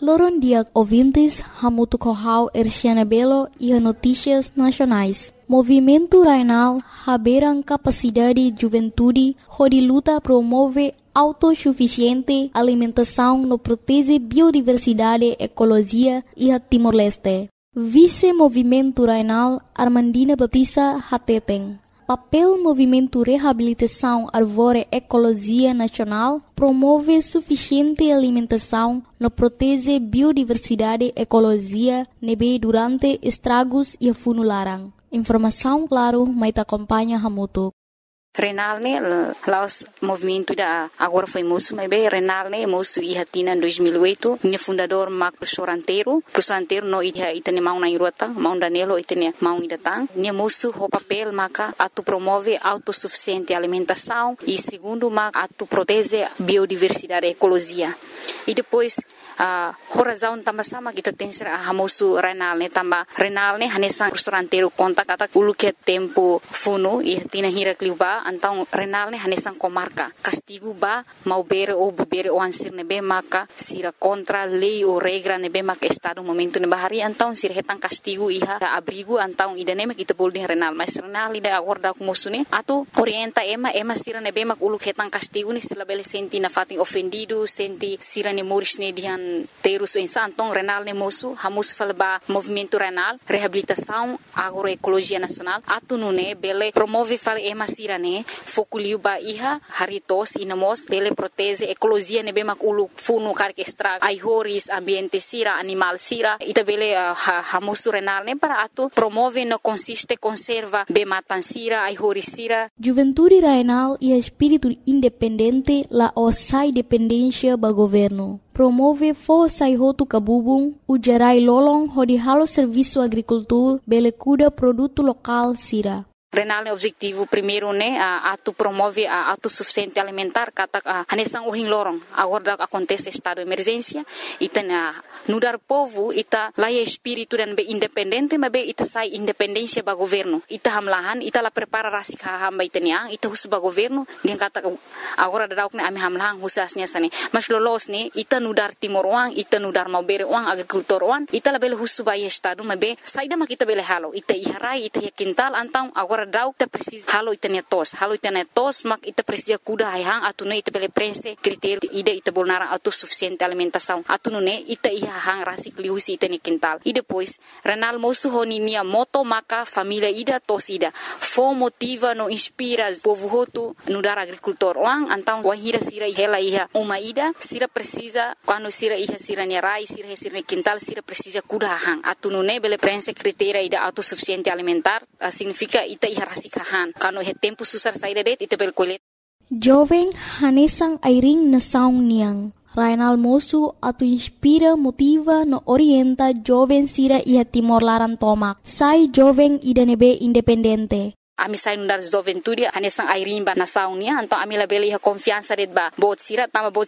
Loron dia ouvintes, Hamutu Kohau Erciana Belo e a Notícias Nacionais. Movimento Rainal haberam capacidade de juventude, onde luta promove autossuficiente alimentação no protege biodiversidade, ecologia e a Timor-Leste. Vice-Movimento Rainal Armandina Baptista Hateten. Papel Movimento Reabilitação Arvore Ecologia Nacional promove suficiente alimentação no protege biodiversidade, ecologia, nebe durante estragos e funularam. Informação, claro, mas acompanha Hamutu. Renal ne laos movimento da agora foi moço, mas bem Renal ne moço e hatina em 2008, minha fundador Marco professor anteiro no itane mau na irota, mau danelo itane mau idatang, minha moço o papel maka atu promove autossuficiente alimentação e segundo maka atu protege biodiversidade ecologia. E depois a razão também sama kita tem ser a moço Renal ne também Renal ne hanesan professor anteiro conta kata ulu que tempo funo e hatina hira kliuba então Renal ne hanesan comarca castigo ba mau bere ou bebere o ansir nebe maka sira contra lei ou regra nebe maka estado momento ne bahari então sira hetan castigo iha abrigo então idane mak kita boleh Renal mas Renal ida acorda com moço ne atu orienta ema sira nebe mak ulu hetan castigo ni sila bele senti na fating ofendido senti sira ne moris ne dihan terus insan então Renal ne moço hamus falba movimento Renal reabilitação agroecologia nacional atu nune bele promove fal ema sira ne fokuliu ba iha haritos inamos bele protege ecologia ne bemak ulu funu karke extra ai horis ambiente sira animal sira ita bele hamusu Renal ne para atu promove no consiste conserva be matan sira ai horis sira. Juventude Rainal e espírito independente la osai dependência ba governo. Promove forçai rotu kabubung, ujarai lolong hodi halo serviço agricultura, bele cuda produto local sira. Renal ne objetivo primeiro ne atu promove a autossuficiente alimentar kata hanesan ohin lorong agora acontece estado de emergência ita nudar povo ita laia espírito dan be independente mas be ita sai independência ba governo ita hamlahan ita la prepara rasik hamba itania ita hus ba governo dia kata agora dadauk ne ami hamlahan husasnya sane mas lolos ne ita nudar timor wang ita nudar mau bere wang agricultor wang ita la bele hus ba estado mas be saida mak ita bele halo ita iharai ita quintal antang agora dau ita precisa halo ita tos mak ita precisa kuda hang atune ita bele prense critério ida ita bolnara autossuficiente alimentação atune ita hang rasik liusi ita ni quintal e depois Renal moço honinia moto maka família ida tos ida fo motiva no inspira povo hotu no dar agricultor wang antang wahira sira hela iha uma ida sira precisa quando sira iha sira ni rai sira ni quintal sira precisa kuda hang atune bele prense critério ida autossuficiente alimentar significa ita iha rasikahan kano he tempo susar saída det ita bel kolet jovem hanesang airing na saung niang Rainal moço atu inspira motiva no orienta jovem sira iha Timor Laran tomak sai jovem ida nebe independente. Ami sai nundar juventude hanesang airimba na saunia então ami la bele confiança det ba bot sira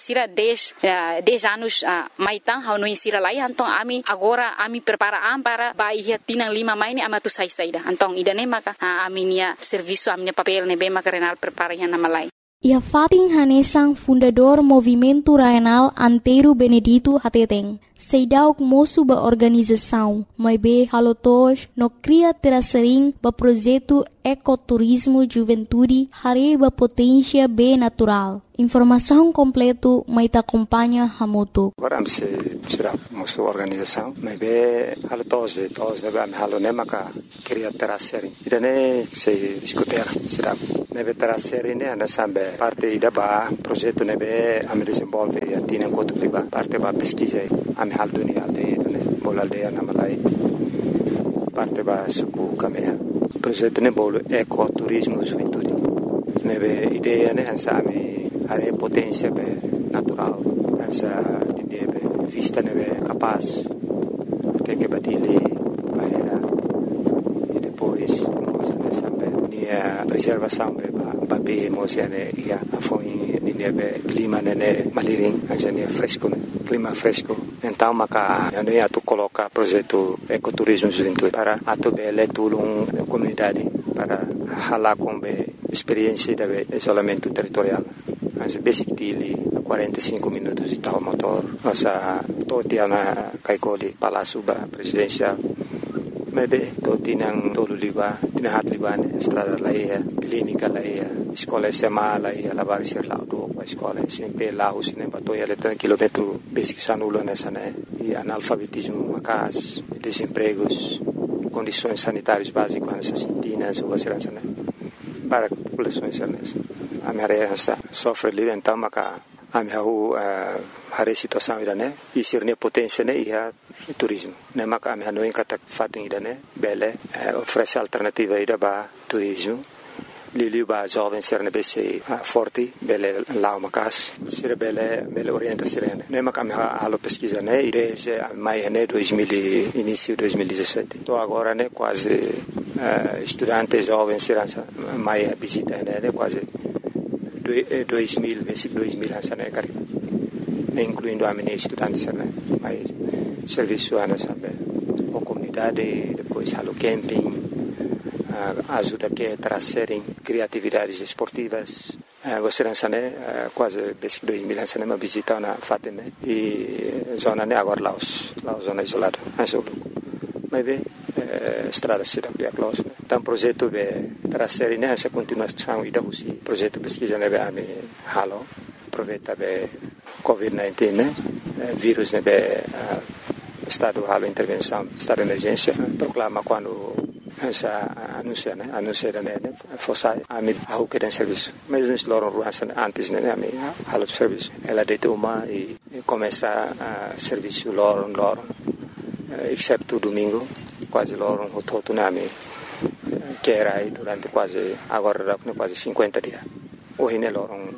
10 anos maitang hau no sira lai então ami agora ami prepara para ba ia tinang 5 mai ni amatu sai saida então idane maka ami nia serviço ami papel ne be maka Renal prepara ya na malai. Ia fating hanesang fundador Movimento Rainal Anteiro Benedito Hateteng. Seidauk moço ba organização, mas be halotos no cria terasering ba projeto ecoturismo juventude hare ba potência be natural. Informação completo mas ta acompanha Hamutu. Agora se será moço organização, mas be halotos de ba halone maka cria terasering. Idane se discutir será nebe terasering ne ana sambe parte ida ba projeto nebe ame desenvolve e atina kotu ba parte ba pesquisa ame hal dunia aldeia bola aldeia na malai parte ba suku kamea projeto ne bolo ecoturismo juventude nebe ideia ne hansa ame hare potência be natural hansa nebe vista nebe capaz até que badile bahera e depois nessa be nia preservação be ba be mosiane ia foi nebe clima nene maliring hansa ne fresco clima fresco então maka ano ia tu coloca projeto ecoturismo juventude para atu bele tulung comunidade para hala com be experiência de isolamento territorial as basic dele 45 minutos de tal motor. Nossa, todo dia na Kaikoli, Palácio Presidencial. Maybe todo tinang tolo liba, tinahat liba estrada laia, clínica laia, escola SMA laia, lavar ser lá do escola sempre lá os nem batoia letra quilômetro basic sanulo nessa né e analfabetismo macas, desempregos, condições sanitárias básicas nessas sintinas ou assim né para populações a minha área sofre livre então maca a minha a situação ida né e ser ne potência né e a turismo né maca a minha não encata fatem ida né bele oferece alternativa ida ba turismo Liliu ba jovem ser ne bese forte bele lá macas ser bele orienta ser né maca a minha alo pesquisa né e desde maio né 2000 início 2017 tô agora né quase estudante jovem ser maio visita né quase 2000, versículo 2000 né, cara, incluindo a minha estudante, né, mas serviço sabe, a comunidade, depois halo camping, ajuda que trazerem criatividades esportivas, você né, quase versículo 2000 né, uma visita na Fatem, né, e zona né agora Laos zona isolada, mas bem estrada cidade de Aclaus. Então projeto de trazer nessa continuação e da usi projeto pesquisa nebe a me halo aproveita be COVID-19 né vírus nebe estado halo intervenção estado de emergência proclama quando essa anuncia né fosse a me ao que tem serviço mas nos loram ruança antes né a me halo serviço ela deita uma e começa a serviço loram excepto domingo quase loram o todo name que era aí durante quase agora quase 50 dias hoje ne loram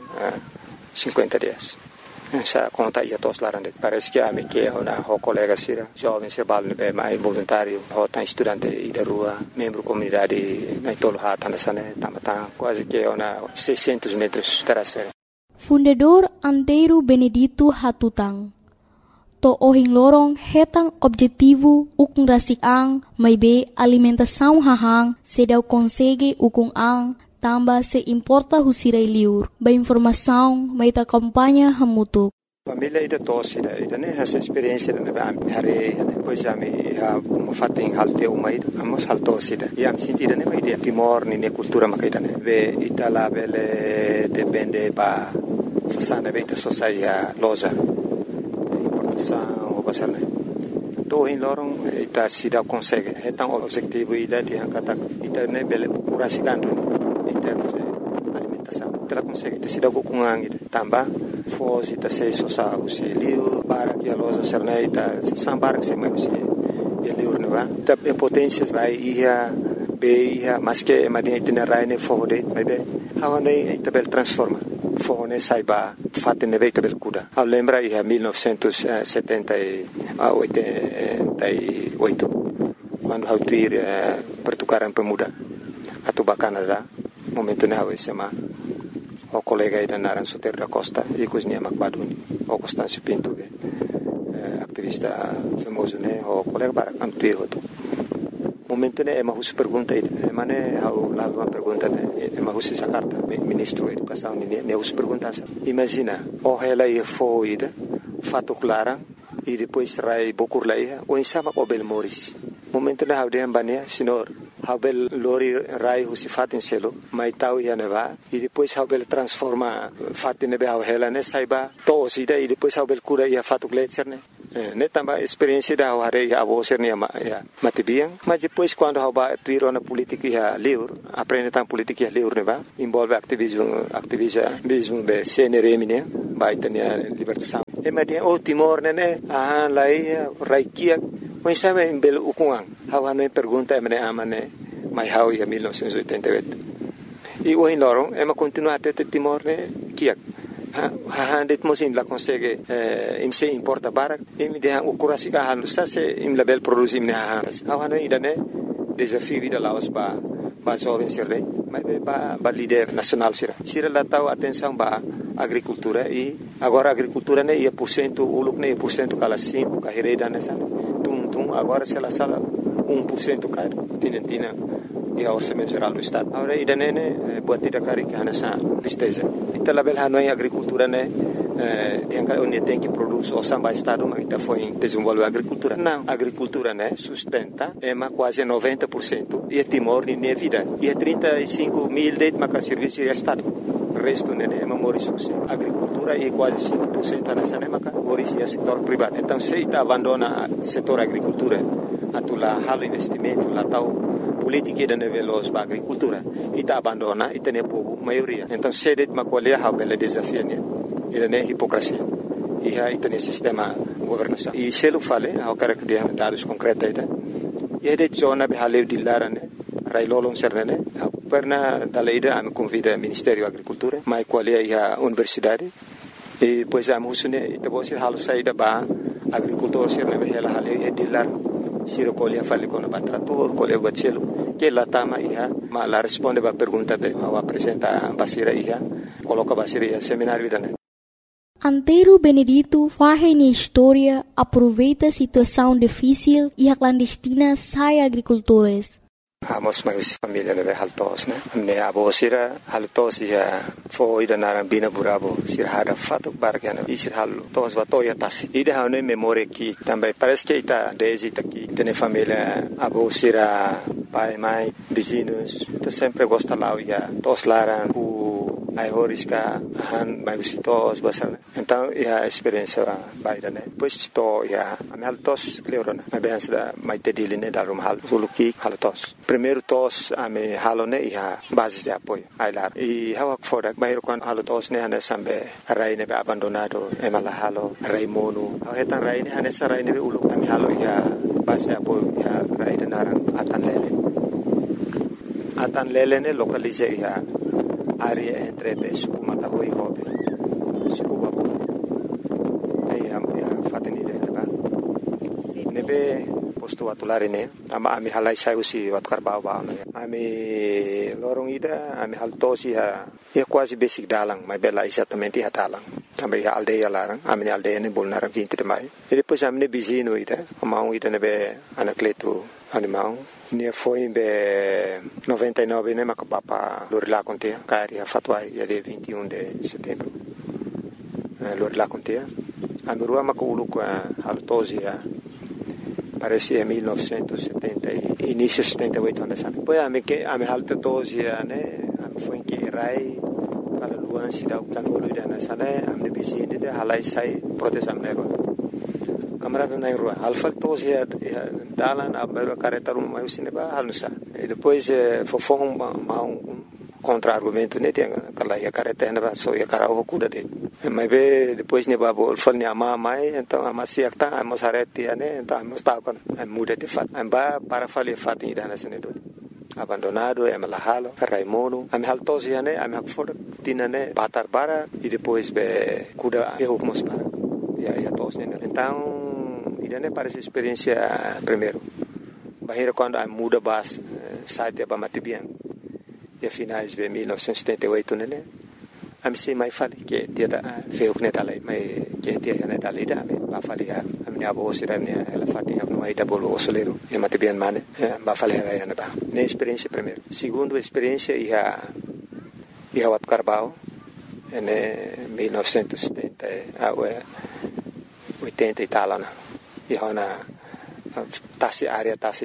50 dias essa conta ia todos lá parece que a me que uma colega sira jovem se bal ne mais voluntário ou tá estudante e da rua membro comunidade na tolo hata nessa né tamata quase que uma 600 metros terraceira Fundador Antero Benedito Hatutang to ohing lorong hetang objetivo ukung rasik ang may be alimentação hahang sedau consegue ukung ang tamba se importa husirai liur ba informação may ta kampanya hamutuk família ida tosida ida né essa experiência da hare depois a me uma fatem halte uma ida amos haltosida e am sentida né uma ideia timor ni cultura makaida né ve itala bele depende ba sasana beta sosaia loja o pasar né to em lorong ita sida consegue é tão objetivo ida de kata ita né bele curasicando em termos de alimentação ela consegue ita sida com anga tamba fosse ita se sosa o se liu para que a loja ser né ita sambar que se mais se liu né va ita potência vai ia be ia mas que madinha itinerária né fode bebe how né ita bel transforma fone saiba fatte ne veita bel cuda a lembra ia 1988 quando hau tuir pertukaran pemuda atau Canada momento ne hau sema o colega ida naran Soter da Costa e cozinha Macbaduni o Constâncio Pinto activista famoso ne o colega para antuir hoto momento ne ema hus pergunta ida mane hau lá uma pergunta ne ema hus essa carta ministro da educação ne hus pergunta imagina o ela ia foida fato clara e depois rai bokur laia o insama o bel moris momento ne hau de ambania senhor hau bel lori rai hus fatin selo mai tau ia neva e depois hau bel transforma fatin ne hau ela ne saiba to sida e depois hau bel cura ia fato gletser ne também experiência da hare a você ne matibiang mas depois quando haba tuiro na política livre aprende tam política livre ne va envolve ativismo be CNRM ne vai ter libertação e madia o Timor ne lai raikia o sabe em belo ukuang hawa ne pergunta me amane mai hau ia 1988 e o em lorong ema continua até Timor ne kiak det mosim la consegue im se importa barak im de o kurasi ka halu sa se im label produzim ne haras awano idane desafio vida laos ba jovem serrei mas ba líder nacional sira la tau atenção ba agricultura e agora agricultura ne ia % uluk ne % kala 5 ka hereda nessa tum agora se la sala 1% ka tina e ao orçamento geral do estado agora idane ne buat tidak kari kana sa tristeza ita label hanoi agricultura ne onde tem que produzir o samba estado, mas está foi desenvolver a agricultura. Não, a agricultura, né, sustenta, quase 90% e Timor nem vida. E 35 mil de serviço de estado. O resto, né, é memorização. A agricultura é quase 5% nessa, né, mas é setor privado. Então, se está abandona o setor agricultura, atular halo investimento, lá tal política de nível da agricultura, e está abandona e tem pouco maioria. Então, se det macolher a bela desafio, né, ele é hipocrisia. E aí tem sistema governação. E se ele fala, eu quero que dê dados concretos, e de zona behaleu de lara, né, railolong serne, perna dalaida a me convida ao Ministério da Agricultura, mas qual é a universidade, e depois a musune, e depois halo saída ba agricultor serne behela haleu e de lara, siro colhe fale com o trator, colhe bacelo, que lá tama ia, mas lá responde a pergunta be, ao apresenta basira ia, coloca basira ia seminário idane. Antero Benedito faz na história, aproveita a situação difícil e a clandestina sai agricultores. Amos mais família leve haltos, né? Ne abo sira haltos ia foi da narambina burabo sira hada fato bargana e sira haltos batoya tasi. Ida hane memória que também parece que está desde aqui tem família abo sira pai mãe vizinhos, tu sempre gosta lá ia tos laran ai horisca han mai visitos basar. Então a experiência baida, né? Pois to ia ameltos cleorona. Mas bem da mai tediline da rum hal suluki haltos. Primeiro tos ame halone ia basis de apoio ai lar. E hawak fodak bairo kan haltos ne hane sambe rai ne abandonado emala halo rai monu. Hetan rai ne hane sarai ne ulu ame halo ia basis de apoio ia rai de naran atan lele. Atan lele ne localize ia área entre suku matahui hobe suku babu ai am ya fateni de ba nebe posto atulare ne ama ami halai sai usi wat karbau ba ami lorong ida ami haltosi ha e quase basic dalang mai bela exatamente ha dalang também a aldeia larang ami aldeia ne bolnar 20 de mai e depois ami ne bizino ida amau ida nebe anacleto animal ne foi em 99 né macapapa lorila contea cari a fatuai dia 21 de setembro lorila contea a mirua maculu com a haltosia parecia 1970 início 78 anos depois a me que a me haltosia né a foi que rai para luan se dá o tanolo da nasane a me bizine de halai sai proteção nego camarada na rua alfa tosia dalan abero careta rumah usine ba halusa e depois fofong contra argumento ne tem aquela ia careta ba so ia carao cuda de mas be depois ne ba bol fal ne ama mai então ama siakta ama sareti ne então ama sta con muda de fat amba para fali fat ida na sene do abandonado e mala halo raimono am haltosia ne am hakfor tinane batar bara e depois be cuda e hukmos para ia tos ne então idane parece experiência primeiro bahira quando a muda bas site ba matibian e finais de 1978 né a me sei mai fale que dia da feu que dalai mai que dia né dalai da ba fale a minha avó sirane ela fatinha no aí da bolo osoleiro e matibian mane ba fale ela né ba ne experiência primeiro segundo experiência ia wat Carbau né 1970 a 80 e tal e hona tasi área tasi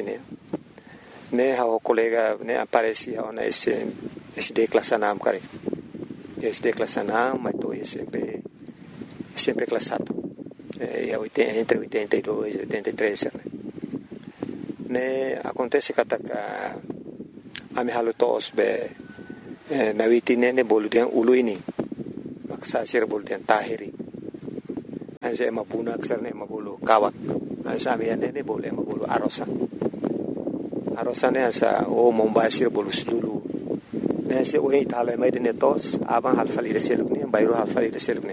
ne o colega ne aparecia ona esse declassanam cara esse declassanam mas tô sempre classado entre 82 e 83 ne acontece que a me halutos be na witine ne boludian uluini maksa sir boludian tahiri anse mapuna kserne mabulu kawak ansa miane ne bole mabulu arosane ansa o mombasir bolu sulu ne se o itala mai de netos aban halfali de selukni bayro halfali de selukni